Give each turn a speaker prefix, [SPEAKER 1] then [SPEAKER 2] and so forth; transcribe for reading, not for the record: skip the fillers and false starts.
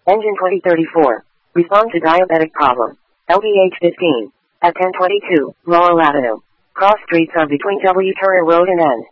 [SPEAKER 1] Engine 2034. Respond to diabetic problem. LDH 15. At 1022, Laurel Avenue. Cross streets are between W. Turner Road and N.